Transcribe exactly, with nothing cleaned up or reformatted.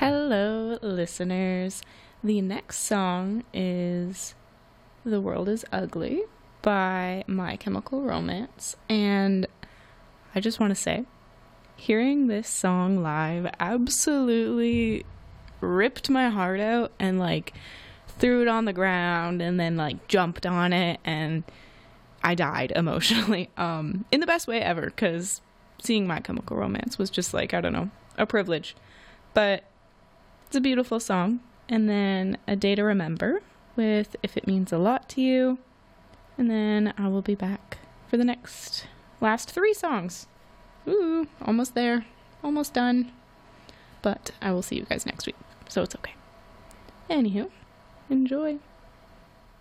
Hello, listeners. The next song is The World is Ugly by My Chemical Romance. And I just want to say, hearing this song live absolutely ripped my heart out and like threw it on the ground and then like jumped on it and I died emotionally um, in the best way ever, because seeing My Chemical Romance was just like, I don't know, a privilege. But it's a beautiful song. And then A Day to Remember with If It Means a Lot to You. And then I will be back for the next last three songs. Ooh, almost there. Almost done. But I will see you guys next week, so it's okay. Anywho, enjoy.